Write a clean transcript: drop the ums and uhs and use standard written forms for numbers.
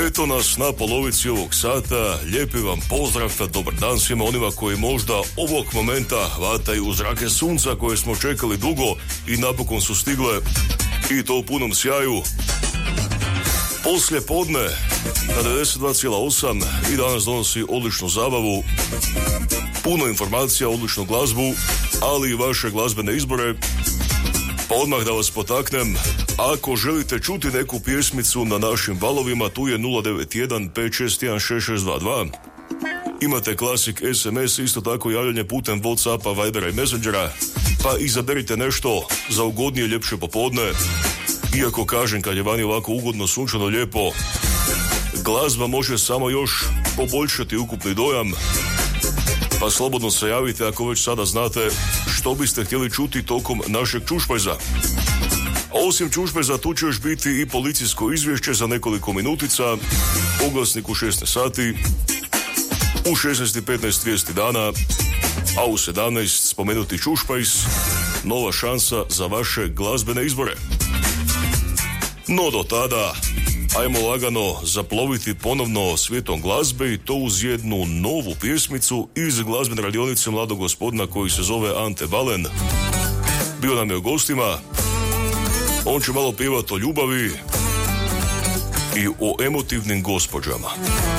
Eto nas na polovici ovog sata, lijepi vam pozdrav, dobar dan svima onima koji možda ovog momenta hvataju zrake sunca koje smo čekali dugo i napokon su stigle i to u punom sjaju. Poslije podne na 92,8 i danas donosi odličnu zabavu, puno informacija, odličnu glazbu, ali i vaše glazbene izbore. Pa odmah da vas potaknem, ako želite čuti neku pjesmicu na našim valovima, tu je 091 561 6622. Imate klasik SMS, isto tako javljanje putem Whatsappa, Vibera i Messengera, pa izaberite nešto za ugodnije, ljepše popodne. Iako kažem, kad je vani ovako ugodno, sunčano, lijepo, glazba može samo još poboljšati ukupni dojam, pa slobodno se javite ako već sada znate što biste htjeli čuti tokom našeg čušpajza. A osim čušpajza, tu će još biti i policijsko izvješće za nekoliko minutica, oglasnik u 16 sati, u 16:15 vijesti dana, a u 17 spomenuti čušpajz, nova šansa za vaše glazbene izbore. No do tada, ajmo lagano zaploviti ponovno svijetom glazbe i to uz jednu novu pjesmicu iz glazbene radionice mladog gospodina koji se zove Ante Balen. Bio nam je u gostima, on će malo pjevati o ljubavi i o emotivnim gospođama.